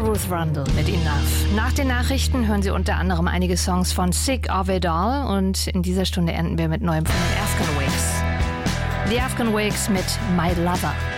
Ruth Rundle mit Enough. Nach den Nachrichten hören Sie unter anderem einige Songs von Sick of It All und in dieser Stunde enden wir mit neuem von den Afghan Wigs. Die Afghan Wigs mit My Lover.